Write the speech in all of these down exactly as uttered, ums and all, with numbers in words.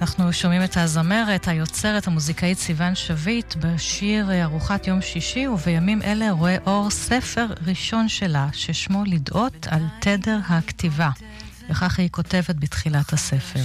אנחנו שומעים את הזמרת, היוצרת, המוזיקאית סיוון שביט בשיר ארוחת יום שישי, ובימים אלה רואה אור ספר ראשון שלה, ששמו לדעות על תדר הכתיבה. וכך היא כותבת בתחילת הספר.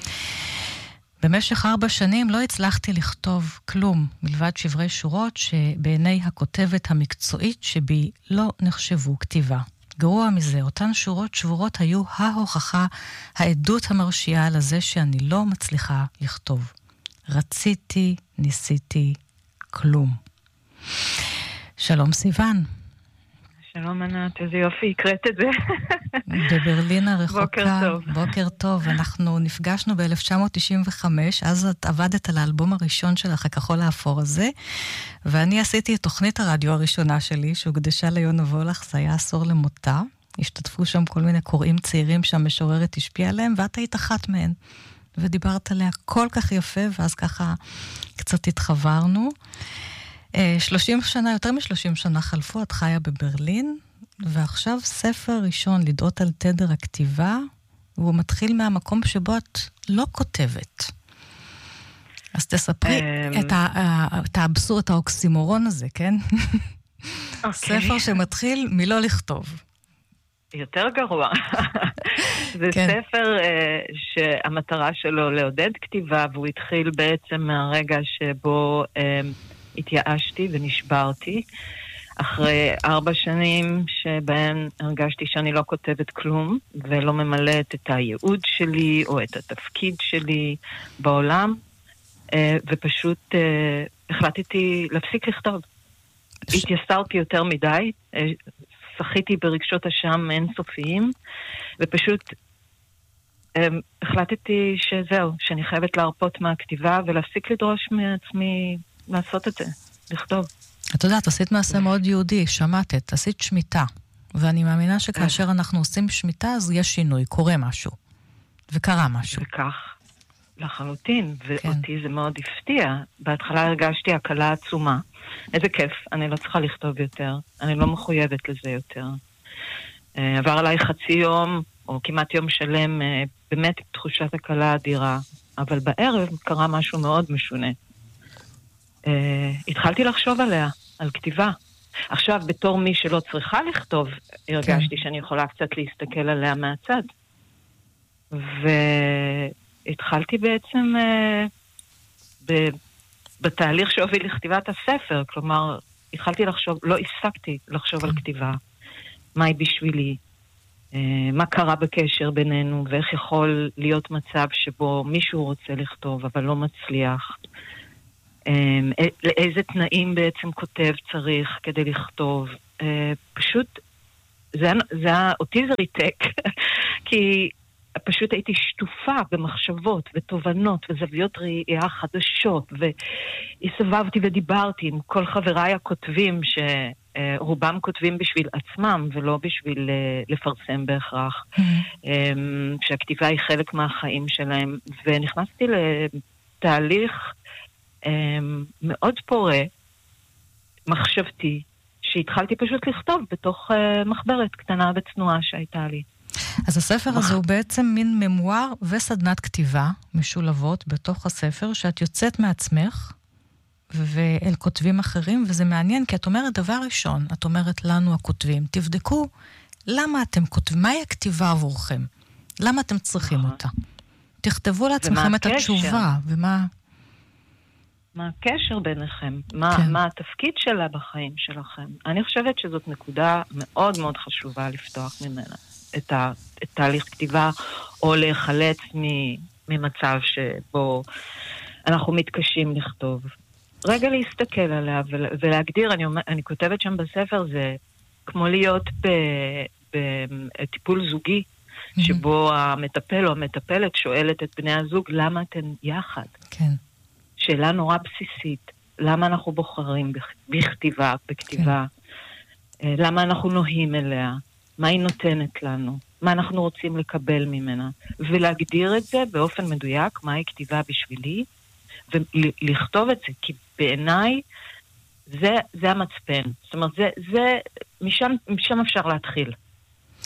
במשך ארבע שנים לא הצלחתי לכתוב כלום, מלבד שברי שורות שבעיני הכותבת המקצועית שבי לא נחשבו כתיבה. גרוע מזה, אותן שורות שבורות היו ההוכחה, העדות המרשיעה לזה שאני לא מצליחה לכתוב. רציתי, ניסיתי, כלום. שלום סיוון. שלום ענת, איזה יופי, הקראת את זה. בברלין הרחוקה. בוקר טוב. בוקר טוב, אנחנו נפגשנו ב-אלף תשע מאות תשעים וחמש, אז את עבדת על האלבום הראשון שלך, הכחול האפור הזה, ואני עשיתי את תוכנית הרדיו הראשונה שלי, שהוקדשה ליונה וולך, זה היה עשור למותה. השתתפו שם כל מיני קוראים צעירים שהמשוררת השפיעה עליהם, ואת היית אחת מהן. ודיברת עליה כל כך יפה, ואז ככה קצת התחברנו. שלושים שנה, יותר משלושים שנה חלפו, את חיה בברלין, ועכשיו ספר ראשון, לדעות על תדר הכתיבה, והוא מתחיל מהמקום שבו את לא כותבת. אז תספרי את האבסורד, את האוקסימורון הזה, כן? ספר שמתחיל מלא לכתוב. יותר גרוע. זה ספר שהמטרה שלו לעודד כתיבה, והוא התחיל בעצם מהרגע שבו התייאשתי ונשברתי, אחרי ארבע שנים שבהן הרגשתי שאני לא כותבת כלום, ולא ממלאת את הייעוד שלי, או את התפקיד שלי בעולם, ופשוט החלטתי להפסיק לכתוב. התייסרתי יותר מדי, שחיתי ברגשות אשם אינסופיים, ופשוט החלטתי שזהו, שאני חייבת להרפות מהכתיבה, ולהפסיק לדרוש מעצמי לעשות את זה, לכתוב. את יודעת, עשית מעשה מאוד יהודי, שמעתת, עשית שמיטה, ואני מאמינה שכאשר אנחנו עושים שמיטה, אז יש שינוי, קורה משהו, וקרה משהו. וכך, לחלוטין, ואותי זה מאוד הפתיע. בהתחלה הרגשתי הקלה עצומה. איזה כיף, אני לא צריכה לכתוב יותר, אני לא מחויבת לזה יותר. עבר עליי חצי יום, או כמעט יום שלם, באמת תחושת הקלה אדירה, אבל בערב קרה משהו מאוד משונה. Uh, התחלתי לחשוב עליה, על כתיבה. עכשיו, בתור מי שלא צריכה לכתוב, הרגשתי שאני יכולה קצת להסתכל עליה מהצד. והתחלתי בעצם uh, ב- בתהליך שהוביל לכתיבת הספר, כלומר, התחלתי לחשוב, לא הפסקתי לחשוב על כתיבה. מהי בשבילי, uh, מה קרה בקשר בינינו, ואיך יכול להיות מצב שבו מישהו רוצה לכתוב, אבל לא מצליח. לאיזה תנאים בעצם כותב צריך כדי לכתוב. פשוט, זה, זה, אותי זה ריתק, כי פשוט הייתי שטופה במחשבות ותובנות וזוויות ראייה חדשות, והסתובבתי ודיברתי עם כל חבריי הכותבים, שרובם כותבים בשביל עצמם ולא בשביל לפרסם בהכרח, שהכתיבה היא חלק מהחיים שלהם, ונכנסתי לתהליך מאוד פורה, מחשבתי, שהתחלתי פשוט לכתוב בתוך מחברת קטנה וצנועה שהייתה לי. אז הספר הזה הוא בעצם מין ממואר וסדנת כתיבה משולבות בתוך הספר, שאת יוצאת מעצמך ואל כותבים אחרים, וזה מעניין, כי את אומרת דבר ראשון, את אומרת לנו הכותבים, תבדקו למה אתם כותבים, מהי הכתיבה עבורכם? למה אתם צריכים אותה? תכתבו לעצמכם את התשובה, ומה... מה הקשר ביניכם? מה, כן. מה התפקיד שלה בחיים שלכם? אני חושבת שזאת נקודה מאוד מאוד חשובה לפתוח ממנה את, ה, את תהליך כתיבה, או להיחלץ ממצב שבו אנחנו מתקשים לכתוב. רגע להסתכל עליה ולהגדיר, אני, אני כותבת שם בספר, זה כמו להיות בטיפול זוגי, mm-hmm. שבו המטפל או המטפלת שואלת את בני הזוג, למה אתן יחד? כן. שאלה נורא בסיסית, למה אנחנו בוחרים בכתיבה, בכתיבה, כן. למה אנחנו נוהים אליה, מה היא נותנת לנו, מה אנחנו רוצים לקבל ממנה, ולהגדיר את זה באופן מדויק, מהי כתיבה בשבילי, ולכתוב את זה, כי בעיניי זה, זה המצפן, זאת אומרת, זה, זה, משם, משם אפשר להתחיל.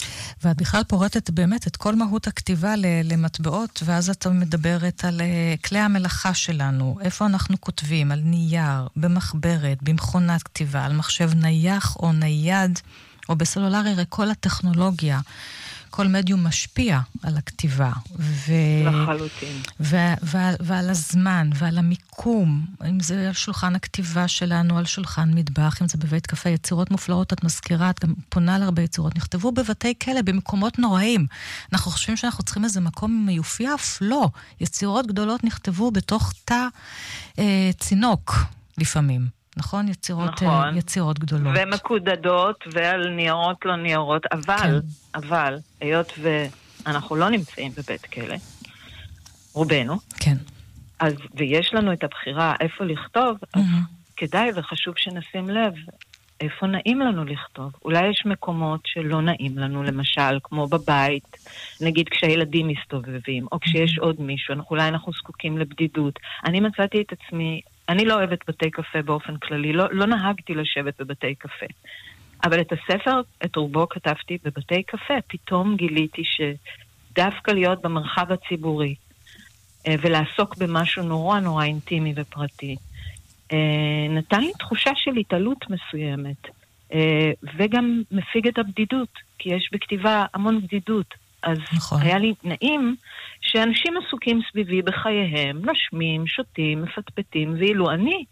ואת בכלל פורטת באמת את כל מהות הכתיבה למטבעות, ואז את מדברת על כלי המלאכה שלנו, איפה אנחנו כותבים, על נייר, במחברת, במכונת כתיבה, על מחשב נייח או נייד, או בסלולרי, כל הטכנולוגיה. כל מדיום משפיע על הכתיבה. ו... לחלוטין. ו... ו... ועל הזמן, ועל המיקום, אם זה על שולחן הכתיבה שלנו, על שולחן מטבח, אם זה בבית קפה, יצירות מופלאות, את מזכירה, את גם פונה על הרבה יצירות, נכתבו בבתי כלא, במקומות נוראים. אנחנו חושבים שאנחנו צריכים איזה מקום מיופייף? לא. יצירות גדולות נכתבו בתוך תא אה, צינוק, לפעמים. נכון? יצירות, נכון. יצירות גדולות. ומקודדות, ועל ניירות לא ניירות, אבל, כן. אבל, היות ואנחנו לא נמצאים בבית כלא, רובנו, כן. אז, ויש לנו את הבחירה איפה לכתוב, mm-hmm. אז כדאי וחשוב שנשים לב איפה נעים לנו לכתוב. אולי יש מקומות שלא נעים לנו, למשל, כמו בבית, נגיד כשהילדים מסתובבים, או כשיש עוד מישהו, אנחנו, אולי אנחנו זקוקים לבדידות. אני מצאתי את עצמי, אני לא אוהבת בתי קפה באופן כללי, לא, לא נהגתי לשבת בבתי קפה. אבל את הספר, את רובו כתבתי בבתי קפה. פתאום גיליתי שדווקא להיות במרחב הציבורי, ולעסוק במשהו נורא נורא אינטימי ופרטי, נתן לי תחושה של התעלות מסוימת, וגם מפיג את הבדידות, כי יש בכתיבה המון בדידות. אז נכון. היה לי נעים שאנשים עסוקים סביבי בחייהם, נושמים, שותים, מפטפטים, ואילו אני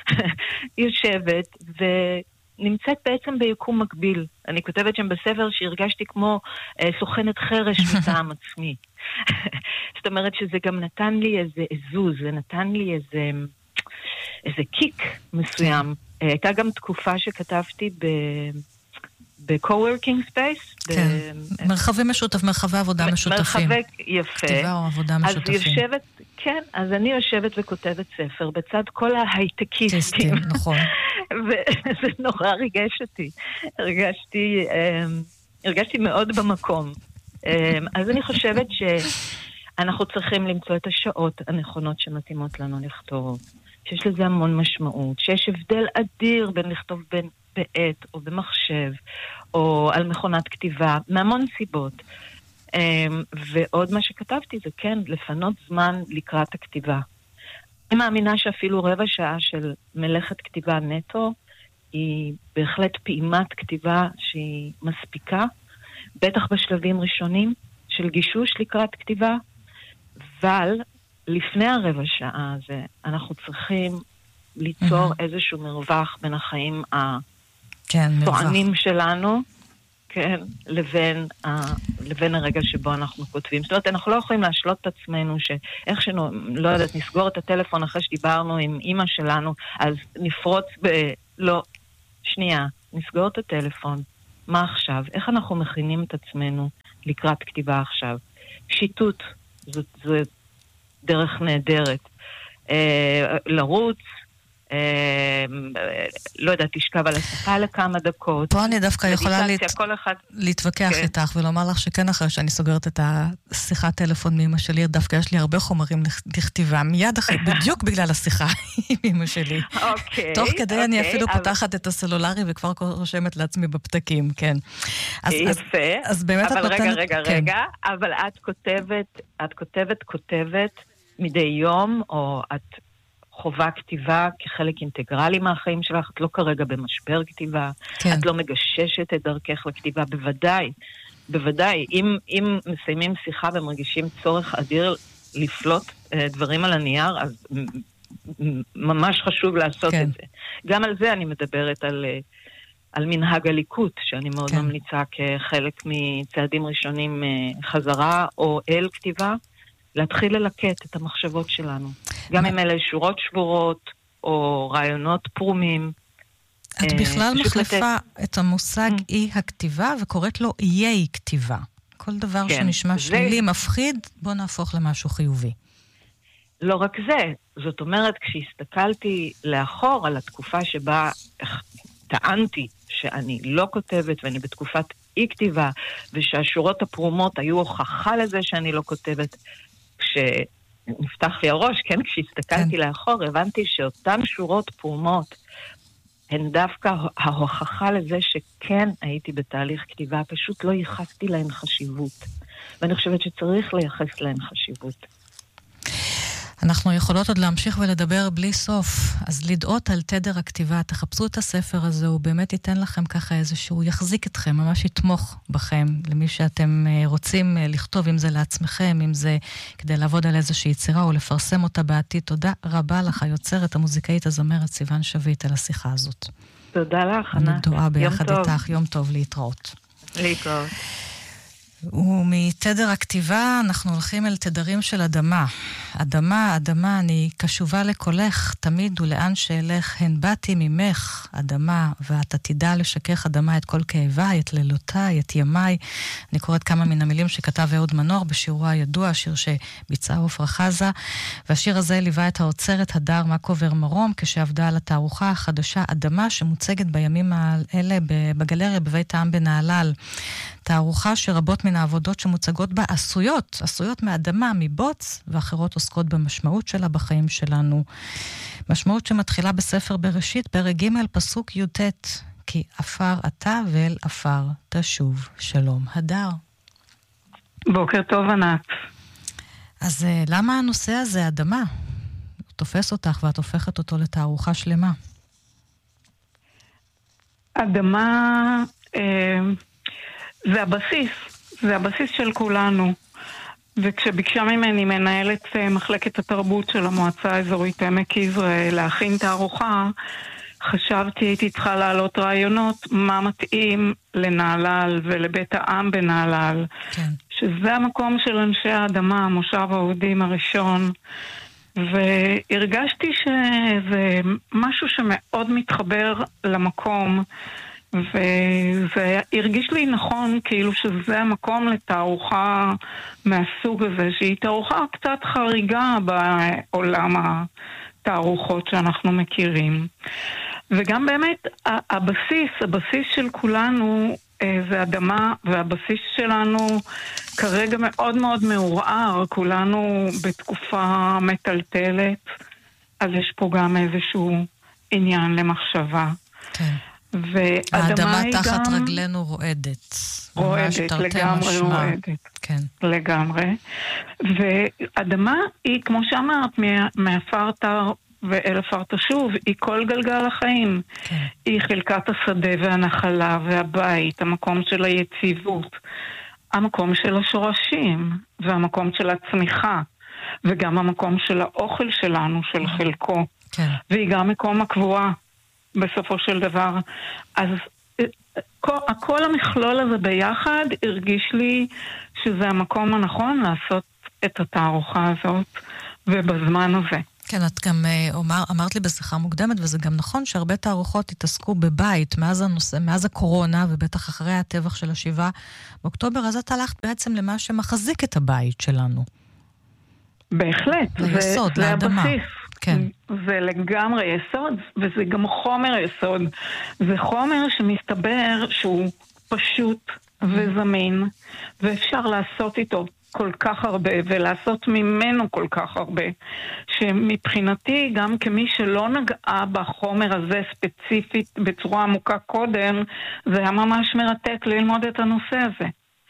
יושבת ונמצאת בעצם ביקום מקביל. אני כותבת שם בספר שהרגשתי כמו אה, סוכנת חרש מטעם עצמי. זאת אומרת שזה גם נתן לי איזה עזוז, זה נתן לי איזה, איזה קיק מסוים. אה, הייתה גם תקופה שכתבתי ב... ב-co-working space. כן, ב- מרחבי משותף, מרחבי עבודה משותפים. מרחבי, יפה. כתיבה או עבודה משותפים. אז יושבת, כן, אז אני יושבת וכותבת ספר, בצד כל ההייטקיסטים. נכון. וזה נורא ריגש אותי. הרגשתי, הרגשתי מאוד במקום. אז אני חושבת שאנחנו צריכים למצוא את השעות הנכונות שמתאימות לנו לכתוב, שיש לזה המון משמעות, שיש הבדל אדיר בין לכתוב בין בעת או במחשב, או על מכונת כתיבה, מהמון סיבות. ועוד מה שכתבתי זה כן, לפנות זמן לקראת הכתיבה. אני מאמינה שאפילו רבע שעה של מלאכת כתיבה נטו, היא בהחלט פעימת כתיבה שהיא מספיקה, בטח בשלבים ראשונים של גישוש לקראת כתיבה, אבל לפני הרבע שעה הזה, אנחנו צריכים ליצור mm-hmm. איזשהו מרווח בין החיים הטוענים כן, שלנו, כן, לבין, ה, לבין הרגע שבו אנחנו כותבים. זאת אומרת, אנחנו לא יכולים להשלות את עצמנו שאיך שנו, לא יודעת, נסגור את הטלפון אחרי שדיברנו עם אמא שלנו, אז נפרוץ ב... לא, שנייה, נסגור את הטלפון. מה עכשיו? איך אנחנו מכינים את עצמנו לקראת כתיבה עכשיו? שיטוט, זו, זו דרך נהדרת. אה, לרוץ, אה, לא יודעת, תשכב על השפה לכמה דקות. פה אני דווקא יכולה להת... אחד... להתווכח כן. איתך ולומר לך שכן אחרי שאני סוגרת את השיחת טלפון מאמא שלי, דווקא יש לי הרבה חומרים לכתיבה, מיד אחרי, בדיוק בגלל השיחה עם אמא שלי. אוקיי. תוך כדי אוקיי, אני אפילו אבל... פותחת את הסלולרי וכבר רושמת לעצמי בפתקים, כן. אז, יפה. אז, אז באמת אבל את רגע, נותנת... רגע, כן. רגע, אבל את כותבת, את כותבת, כותבת מדי יום, או את... חובה כתיבה כחלק אינטגרלי מהחיים שלך, את לא כרגע במשבר כתיבה, כן. את לא מגששת את דרכך לכתיבה, בוודאי, בוודאי, אם, אם מסיימים שיחה ומרגישים צורך אדיר לפלוט אה, דברים על הנייר, אז ממש חשוב לעשות כן. את זה. גם על זה אני מדברת על, על מנהג הליקוט, שאני מאוד כן. ממליצה כחלק מצעדים ראשונים חזרה או אל כתיבה, להתחיל ללקט את המחשבות שלנו. גם אם אלה שורות שבורות, או רעיונות פרומים. את בכלל מחליפה את המושג אי הכתיבה, וקוראת לו איי כתיבה. כל דבר שנשמע שלילי, מפחיד, בוא נהפוך למשהו חיובי. לא רק זה. זאת אומרת, כשהסתכלתי לאחור על התקופה שבה טענתי שאני לא כותבת, ואני בתקופת אי כתיבה, ושהשורות הפרומות היו הוכחה לזה שאני לא כותבת, כשנפתח לי הראש, כן, כשהסתכלתי כן. לאחור, הבנתי שאותן שורות פרומות הן דווקא ההוכחה לזה שכן הייתי בתהליך כתיבה, פשוט לא ייחסתי להן חשיבות. ואני חושבת שצריך לייחס להן חשיבות. אנחנו יכולות עוד להמשיך ולדבר בלי סוף, אז לדעות על תדר הכתיבה, תחפשו את הספר הזה, הוא באמת ייתן לכם ככה איזשהו, יחזיק אתכם, ממש יתמוך בכם, למי שאתם רוצים לכתוב, אם זה לעצמכם, אם זה כדי לעבוד על איזושהי יצירה, או לפרסם אותה בעתיד. תודה רבה לך, היוצרת, המוזיקאית, הזמרת סיוון שביט, על השיחה הזאת. תודה לך, ענת. אני דועה ביחד איתך, יום טוב, להתראות. להתראות. ומתדר הכתיבה אנחנו הולכים אל תדרים של אדמה. אדמה, אדמה, אני קשובה לקולך, תמיד ולאן שאלך, הן באתי ממך, אדמה, ואתה תדע לשכך אדמה את כל כאביי, את לילותיי, את ימיי. אני קוראת כמה מן המילים שכתב אהוד מנור בשירו הידוע, שיר שביצעה עפרה חזה, והשיר הזה ליווה את האוצרת הדר מקובר מרום, כשעבדה על התערוכה החדשה אדמה, שמוצגת בימים האלה בגלריה בבית העם בנהלל. תערוכה שרבות מן העבודות שמוצגות בה עשויות, עשויות מאדמה, מבוץ, ואחרות עוסקות במשמעות שלה בחיים שלנו. משמעות שמתחילה בספר בראשית, פרק ג' פסוק י"ט, כי עפר אתה ואל עפר תשוב. שלום, הדר. בוקר טוב, ענת. אז למה הנושא הזה, אדמה? הוא תופס אותך ואת הופכת אותו לתערוכה שלמה. אדמה... אה... זה הבסיס, זה הבסיס של כולנו. וכשביקשה ממני מנהלת מחלקת התרבות של המועצה האזורית עמק יזרעאל להכין תערוכה, חשבתי, הייתי צריכה להעלות רעיונות מה מתאים לנהלל ולבית העם בנהלל. כן. שזה המקום של אנשי האדמה, המושב האוהדים הראשון. והרגשתי שזה משהו שמאוד מתחבר למקום, וזה הרגיש לי נכון כאילו שזה המקום לתערוכה מהסוג הזה, שהיא תערוכה קצת חריגה בעולם התערוכות שאנחנו מכירים. וגם באמת הבסיס, הבסיס של כולנו זה אדמה, והבסיס שלנו כרגע מאוד מאוד מעורער, כולנו בתקופה מטלטלת, אז יש פה גם איזשהו עניין למחשבה. כן. האדמה תחת גם... רגלינו רועדת. רועדת, לגמרי רועדת. כן. לגמרי. ואדמה היא, כמו שאמרת, מעפר תר ואל עפר תשוב, היא כל גלגל החיים. כן. היא חלקת השדה והנחלה והבית, המקום של היציבות, המקום של השורשים, והמקום של הצמיחה, וגם המקום של האוכל שלנו, של חלקו. כן. והיא גם מקום הקבועה. בסופו של דבר. אז כל, כל המכלול הזה ביחד הרגיש לי שזה המקום הנכון לעשות את התערוכה הזאת ובזמן הזה. כן, את גם אומר, אמרת לי בשיחה מוקדמת, וזה גם נכון שהרבה תערוכות התעסקו בבית מאז, הנושא, מאז הקורונה, ובטח אחרי הטבח של השבעה באוקטובר, אז את הלכת בעצם למה שמחזיק את הבית שלנו. בהחלט. ליסוד, זה, לאדמה. זה הבסיס. כן. זה לגמרי יסוד, וזה גם חומר יסוד. זה חומר שמסתבר שהוא פשוט וזמין, ואפשר לעשות איתו כל כך הרבה, ולעשות ממנו כל כך הרבה, שמבחינתי, גם כמי שלא נגעה בחומר הזה ספציפית בצורה עמוקה קודם, זה היה ממש מרתק ללמוד את הנושא הזה.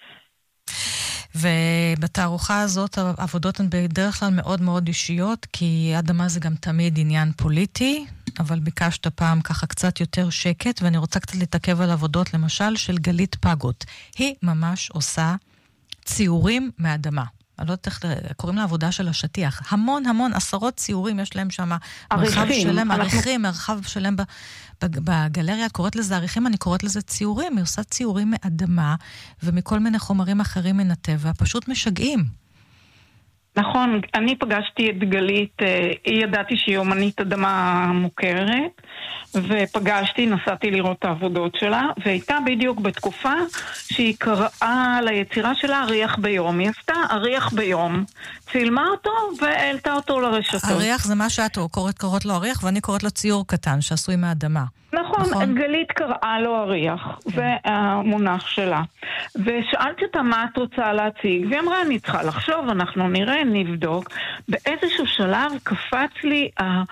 ובתערוכה הזאת העבודות הן בדרך כלל מאוד מאוד אישיות, כי אדמה זה גם תמיד עניין פוליטי, אבל ביקשת פעם ככה קצת יותר שקט, ואני רוצה קצת להתעכב על עבודות, למשל של גלית פגות. היא ממש עושה ציורים מאדמה. אני לא יודעת איך, קוראים לה עבודה של השטיח. המון המון עשרות ציורים יש להם שם, מרחב שלם, עריכים, מרחב שלם בגלריה, קוראת לזה עריכים, אני קוראת לזה ציורים. היא עושה ציורים מאדמה, ומכל מיני חומרים אחרים מן הטבע, פשוט משגעים. נכון, אני פגשתי את גלית, היא ידעתי שהיא אומנית אדמה מוכרת, ופגשתי, נסעתי לראות את העבודות שלה, והייתה בדיוק בתקופה שהיא קראה ליצירה שלה אריח ביום. היא עשתה אריח ביום, צילמה אותו והעלתה אותו לרשתות. אריח זה מה שאת קוראת, קוראת לו אריח, ואני קוראת לו ציור קטן שעשוי מהאדמה. נכון, נכון, גלית קראה לו אריח, זה המונח שלה. ושאלתי אותה מה את רוצה להציג, והיא אמרה, אני צריכה לחשוב, אנחנו נראה, נבדוק. באיזשהו שלב קפץ לי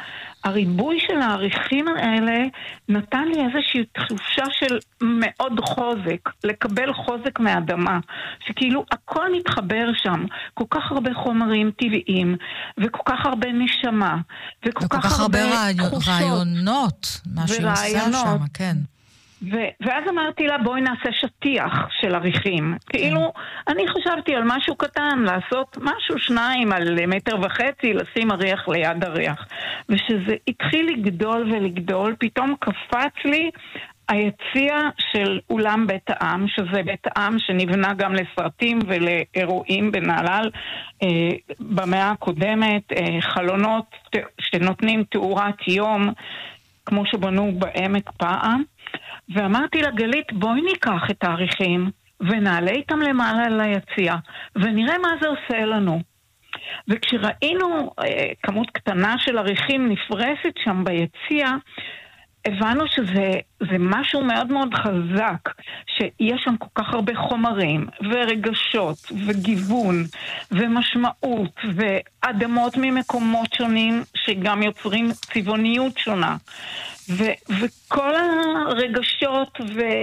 הריבוי של העריכים האלה נתן לי איזושהי תחושה של מאוד חוזק, לקבל חוזק מהאדמה, שכאילו הכל מתחבר שם, כל כך הרבה חומרים טבעיים, וכל כך הרבה נשמה, וכל כך, כך הרבה תחושות. רעיונות, מה שהיא עושה שם, כן. ו- ואז אמרתי לה, בואי נעשה שטיח של עריכים. כן. כאילו, אני חשבתי על משהו קטן, לעשות משהו שניים על מטר וחצי, לשים אריח ליד אריח. ושזה התחיל לגדול ולגדול, פתאום קפץ לי היציע של אולם בית העם, שזה בית העם שנבנה גם לסרטים ולאירועים בנהלל אה, במאה הקודמת, אה, חלונות שנותנים תאורת יום, כמו שבנו בעמק פעם. ואמרתי לה, גלית, בואי ניקח את העריכים ונעלה איתם למעלה ליציע ונראה מה זה עושה לנו. וכשראינו אה, כמות קטנה של עריכים נפרסת שם ביציע, הבנו שזה זה משהו מאוד מאוד חזק, שיש שם כל כך הרבה חומרים ורגשות וגיוון ומשמעות ואדמות ממקומות שונים שגם יוצרים צבעוניות שונה. ו- וכל הרגשות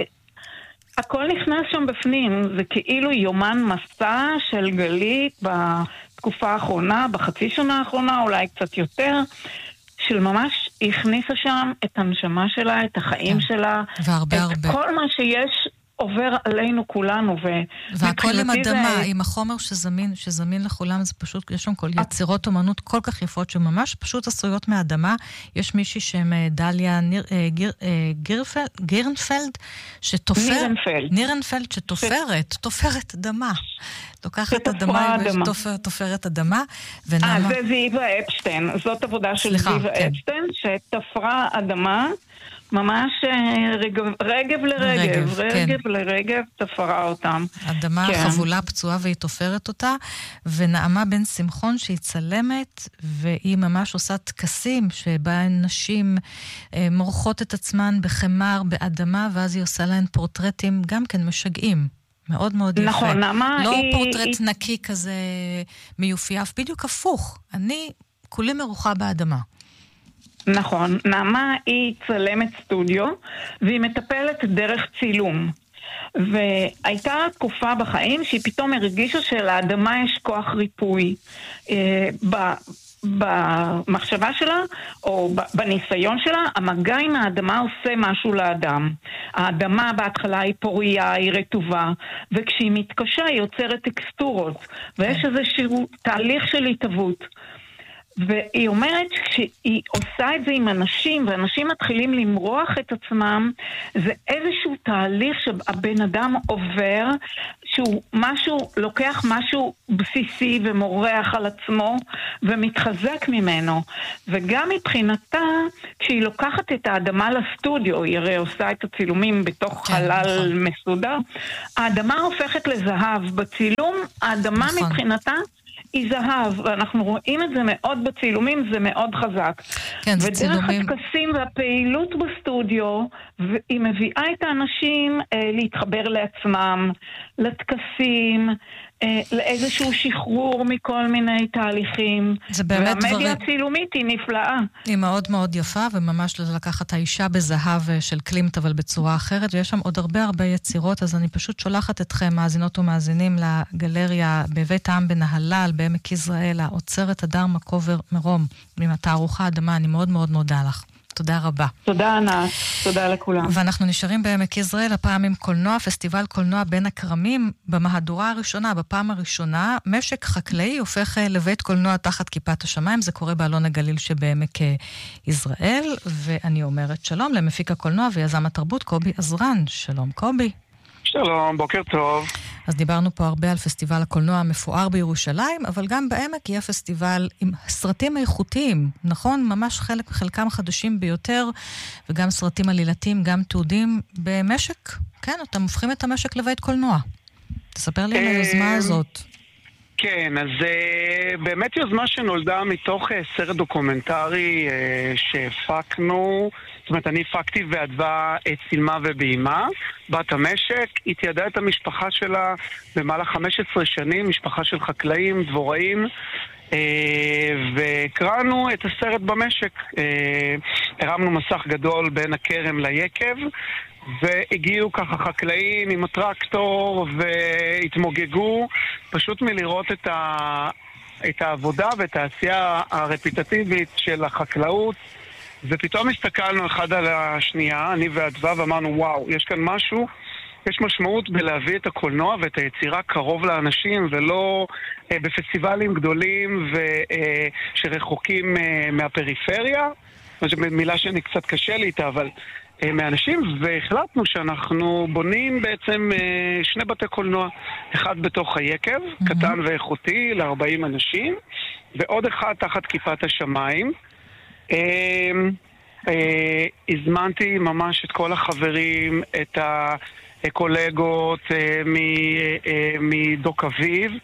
והכל נכנס שם בפנים. זה כאילו יומן מסע של גלית בתקופה האחרונה, בחצי שנה האחרונה, אולי קצת יותר, של ממש הכניסה שם את הנשמה שלה, את החיים שלה, והרבה את הרבה. כל מה שיש עובר עלינו כולנו. והכל עם אדמה, זה... עם החומר שזמין, שזמין לכולם, זה פשוט, יש שם כל יצירות אומנות כל כך יפות, שממש פשוט עשויות מהאדמה. יש מישהי שם דליה ניר, גיר, גירפל, גירנפלד, שתופר... נירנפלד. נירנפלד, שתופרת, תופרת אדמה. לוקחת אדמה ותופרת אדמה. אה, זה זיווה אפשטיין. זאת עבודה של זיווה אפשטיין, שתפרה אדמה, ממש רגב, רגב לרגב, רגב, רגב כן. לרגב תפרה אותם. אדמה כן. חבולה פצועה והיא תופרת אותה, ונעמה בן שמחון שהיא צלמת, והיא ממש עושה תקסים שבה נשים אה, מורחות את עצמן בחמר, באדמה, ואז היא עושה להן פורטרטים גם כן משגעים. מאוד מאוד יפה. נכון, נעמה לא היא... פורטרט היא... נקי כזה מיופייף, בדיוק הפוך. אני כולי מרוחה באדמה. נכון, נעמה היא צלמת סטודיו, והיא מטפלת דרך צילום. והייתה תקופה בחיים שהיא פתאום הרגישה שלאדמה יש כוח ריפוי. אה, ב... במחשבה שלה, או בניסיון שלה, המגע עם האדמה עושה משהו לאדם. האדמה בהתחלה היא פוריה, היא רטובה, וכשהיא מתקשה היא יוצרת טקסטורות, ויש איזשהו תהליך של התהוות. והיא אומרת שהיא עושה את זה עם אנשים, ואנשים מתחילים למרוח את עצמם, זה איזשהו תהליך שהבן אדם עובר, שהוא משהו, לוקח משהו בסיסי ומורח על עצמו, ומתחזק ממנו. וגם מבחינתה, כשהיא לוקחת את האדמה לסטודיו, היא הרי עושה את הצילומים בתוך כן, חלל נכון. מסודר, האדמה הופכת לזהב. בצילום, האדמה נכון. מבחינתה, היא זהב, ואנחנו רואים את זה מאוד בצילומים, זה מאוד חזק. כן, זה צילומים. ודרך הטקסים והפעילות בסטודיו, היא מביאה את האנשים אה, להתחבר לעצמם, לטקסים, אה, לאיזשהו שחרור מכל מיני תהליכים. זה באמת והמדיה דברים... הצילומית היא נפלאה. היא מאוד מאוד יפה, וממש לקחת האישה בזהב של קלימט, אבל בצורה אחרת, ויש שם עוד הרבה הרבה יצירות, אז אני פשוט שולחת אתכם, מאזינות ומאזינים, לגלריה בבית העם בנהלל, בעמק יזרעאל, האוצרת הדר מקובר מרום, עם התערוכה אדמה, אני מאוד מאוד מודה לך. תודה רבה. תודה ענת, תודה לכולם. ואנחנו נשארים בעמק יזרעאל, הפעם עם קולנוע, פסטיבל קולנוע בין הכרמים, במהדורה הראשונה, בפעם הראשונה, משק חקלאי הופך לבית קולנוע תחת כיפת השמיים, זה קורה באלון הגליל שבעמק יזרעאל, ואני אומרת שלום למפיק הקולנוע ויזם התרבות קובי עזרן. שלום קובי. שלום, בוקר טוב. אז דיברנו פה הרבה על פסטיבל הקולנוע המפואר בירושלים, אבל גם בעמק יהיה פסטיבל עם סרטים איכותיים, נכון? ממש חלק, חלקם חדשים ביותר, וגם סרטים עלילתיים, גם תעודים במשק. כן, אתם הופכים את המשק לבית קולנוע. תספר לי על היוזמה הזאת. כן, אז באמת יוזמה שנולדה מתוך סרט דוקומנטרי שהפקנו, זאת אומרת, אני הפקתי ואדווה את צילמה ובהימה, בת המשק, היא תיעדה את המשפחה שלה במהלך חמש עשרה שנים, משפחה של חקלאים, דבוראים, והקראנו את הסרט במשק. הרמנו מסך גדול בין הכרם ליקב, והגיעו ככה חקלאים עם הטרקטור והתמוגגו פשוט מלראות את, ה... את העבודה ואת העשייה הרפיטטיבית של החקלאות, ופתאום הסתכלנו אחד על השנייה, אני ואדווה, ואמרנו וואו, יש כאן משהו, יש משמעות בלהביא את הקולנוע ואת היצירה קרוב לאנשים, ולא אה, בפסטיבלים גדולים ו, אה, שרחוקים אה, מהפריפריה. זו מילה שאני קצת קשה לי איתה, אבל אה, מאנשים, והחלטנו שאנחנו בונים בעצם אה, שני בתי קולנוע, אחד בתוך היקב, mm-hmm. קטן ואיכותי ל-ארבעים אנשים, ועוד אחד תחת כיפת השמיים. אה, אה, הזמנתי ממש את כל החברים, את ה... קולגות מדוק אביב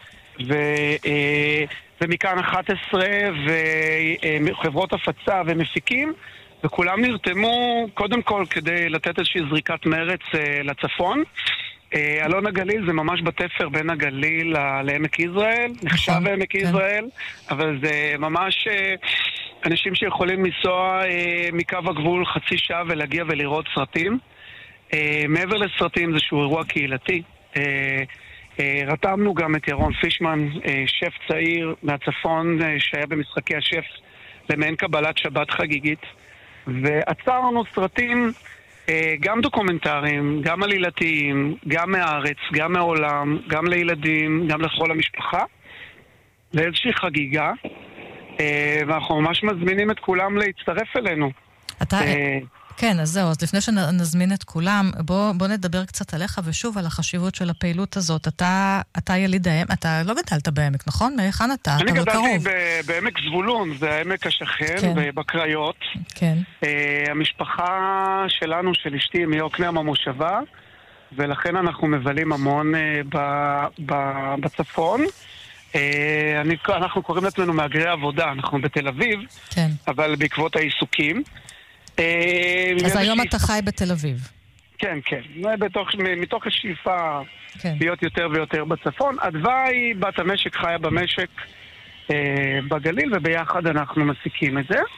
ומכאן אחת עשרה וחברות הפצה ומפיקים, וכולם נרתמו קודם כל כדי לתת איזושהי זריקת מרץ לצפון. אלון הגליל זה ממש בתפר בין הגליל לעמק יזרעאל, נחשב לעמק יזרעאל, אבל זה ממש אנשים שיכולים לנסוע מקו הגבול חצי שעה ולהגיע ולראות סרטים. Uh, מעבר לסרטים, זה שהוא אירוע קהילתי. uh, uh, רתמנו גם את ירון פישמן, uh, שף צעיר מהצפון, uh, שהיה במשחקי השף למעין קבלת שבת חגיגית, ועצרנו סרטים uh, גם דוקומנטריים, גם עלילתיים, גם מהארץ, גם מהעולם, גם לילדים, גם לכל המשפחה, לאיזושהי חגיגה, uh, ואנחנו ממש מזמינים את כולם להצטרף אלינו. אתה... Uh, כן, אז זהו, אז לפני שנזמין את כולם, בוא, בוא נדבר קצת עליך ושוב על החשיבות של הפעילות הזאת. אתה, אתה יליד העמק, אתה לא גדלת בעמק, נכון? מהיכן אתה? אני אתה גדלתי בעמק זבולון, זה העמק השכן, כן. בקריות. כן. Uh, המשפחה שלנו, של אשתי, מיוקנעם המושבה, ולכן אנחנו מבלים המון uh, ב, ב, בצפון. Uh, אני, אנחנו קוראים לעצמנו מהגרי עבודה, אנחנו בתל אביב, כן. אבל בעקבות העיסוקים. אז היום אתה חי בתל אביב. כן, כן. מתוך השאיפה להיות יותר ויותר בצפון. אדווה היא בת המשק, חיה במשק בגליל, וביחד אנחנו מסיקים את זה.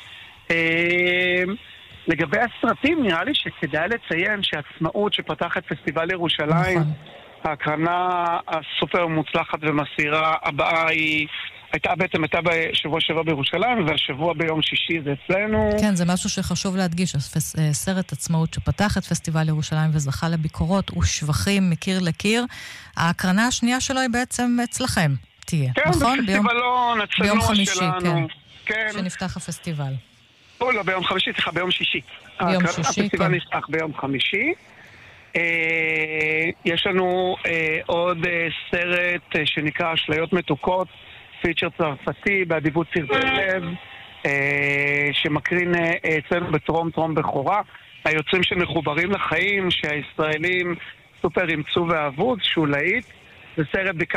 לגבי הסרטים, נראה לי שכדאי לציין שעצמאות שפתח את פסטיבל ירושלים, ההקרנה הסופר מוצלחת ומסירה הבאה היא... הייתה בעצם, הייתה בשבוע שבוע בירושלים, והשבוע ביום שישי זה אצלנו. כן, זה משהו שחשוב להדגיש. סרט עצמאות שפתח את פסטיבל ירושלים וזכה לביקורות ושבחים מקיר לקיר. ההקרנה השנייה שלו היא בעצם אצלכם, תהיה, כן, נכון? בפסטיבלון, הצנוע ביום חמישי, שלנו. כן. כן. שנפתח הפסטיבל. או לא, ביום חמישי, סליחה, ביום שישי. ביום שישי, כן. הפסטיבל נפתח ביום חמישי. יש לנו עוד סרט שנקרא אשליות מתוקות, פיצ'ר צרפתי באדיבות סרטי לב, שמקרין אצלנו בטרום טרום בכורה. היוצרים שמחוברים לחיים, שהישראלים סופר אימצו ואהבו, שהוא להיט. זה סרט